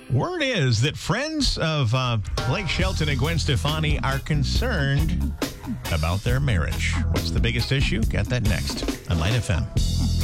Word is that friends of Blake Shelton and Gwen Stefani are concerned about their marriage. What's the biggest issue? Got that next on Light FM.